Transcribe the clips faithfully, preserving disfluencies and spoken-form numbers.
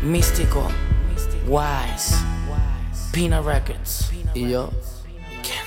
Místico, Wise, Pina Records. Y yo, Ken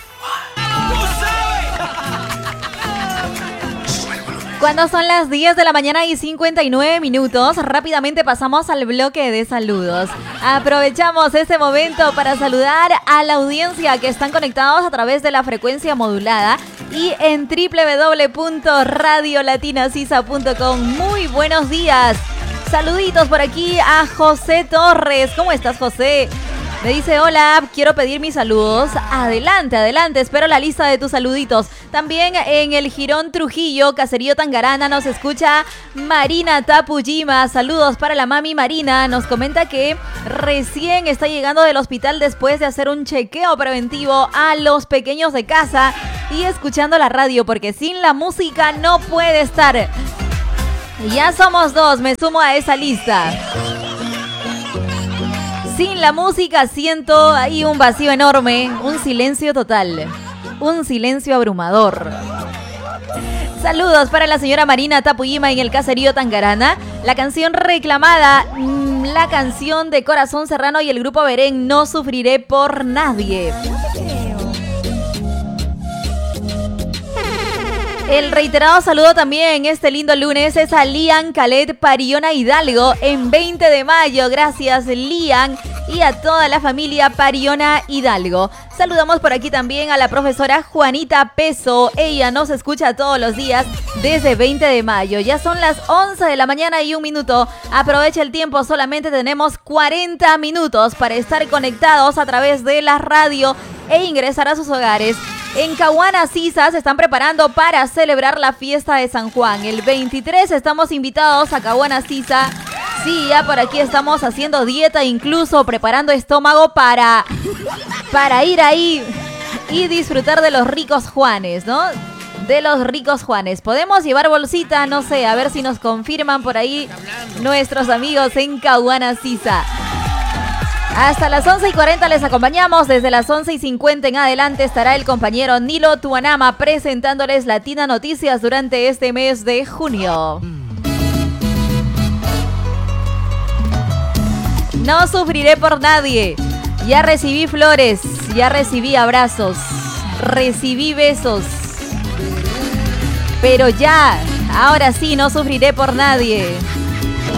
Cuando son las diez de la mañana y cincuenta y nueve minutos, rápidamente pasamos al bloque de saludos. Aprovechamos este momento para saludar a la audiencia que están conectados a través de la frecuencia modulada y en doble u doble u doble u punto radio latina sisa punto com. Muy buenos días. Saluditos por aquí a José Torres. ¿Cómo estás, José? Me dice, hola, quiero pedir mis saludos. Adelante, adelante, espero la lista de tus saluditos. También en el Girón Trujillo, Caserío Tangarana, nos escucha Marina Tapujima. Saludos para la mami Marina. Nos comenta que recién está llegando del hospital después de hacer un chequeo preventivo a los pequeños de casa y escuchando la radio, porque sin la música no puede estar. Ya somos dos, me sumo a esa lista. Sin la música siento ahí un vacío enorme, un silencio total, un silencio abrumador. Saludos para la señora Marina Tapujima en el Caserío Tangarana. La canción reclamada, la canción de Corazón Serrano y el grupo Berén, No Sufriré por Nadie. El reiterado saludo también este lindo lunes es a Lian Calet Pariona Hidalgo en veinte de mayo. Gracias, Lian, y a toda la familia Pariona Hidalgo. Saludamos por aquí también a la profesora Juanita Peso. Ella nos escucha todos los días desde veinte de mayo. Ya son las once de la mañana y un minuto. Aprovecha el tiempo, solamente tenemos cuarenta minutos para estar conectados a través de la radio e ingresar a sus hogares. En Caguana Sisa se están preparando para celebrar la fiesta de San Juan. El veintitrés estamos invitados a Caguana Sisa. Sí, ya por aquí estamos haciendo dieta, incluso preparando estómago para, para ir ahí y disfrutar de los ricos Juanes, ¿no? De los ricos Juanes. ¿Podemos llevar bolsita? No sé, a ver si nos confirman por ahí nuestros amigos en Caguana Sisa. Hasta las once y cuarenta les acompañamos. Desde las once y cincuenta en adelante estará el compañero Nilo Tuanama presentándoles Latina Noticias durante este mes de junio. No sufriré por nadie. Ya recibí flores, ya recibí abrazos, recibí besos. Pero ya, ahora sí, no sufriré por nadie.